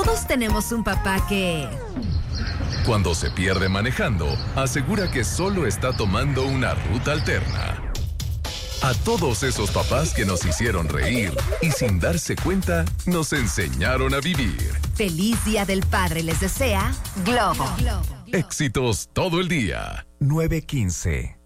Todos tenemos un papá que... Cuando se pierde manejando, asegura que solo está tomando una ruta alterna. A todos esos papás que nos hicieron reír y sin darse cuenta, nos enseñaron a vivir. Feliz Día del Padre les desea Globo. Éxitos todo el día. 9:15